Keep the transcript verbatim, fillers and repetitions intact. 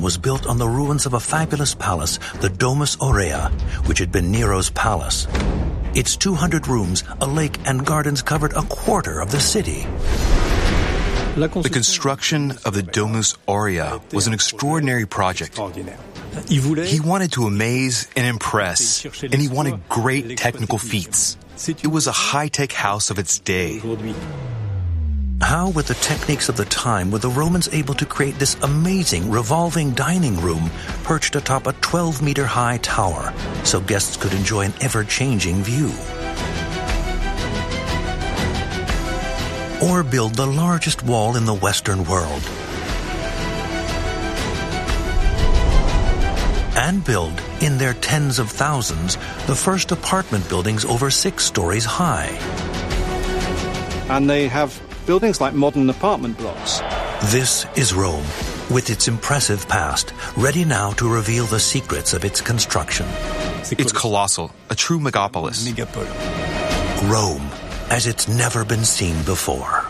was built on the ruins of a fabulous palace, the Domus Aurea, which had been Nero's palace. Its two hundred rooms, a lake, and gardens covered a quarter of the city. The construction of the Domus Aurea was an extraordinary project. He wanted to amaze and impress, and he wanted great technical feats. It was a high-tech house of its day. How, with the techniques of the time, were the Romans able to create this amazing revolving dining room perched atop a twelve-meter-high tower so guests could enjoy an ever-changing view? Or build the largest wall in the Western world? And build, in their tens of thousands, the first apartment buildings over six stories high? And they have buildings like modern apartment blocks. This is Rome, with its impressive past, ready now to reveal the secrets of its construction. It's colossal, a true megapolis. Rome, as it's never been seen before.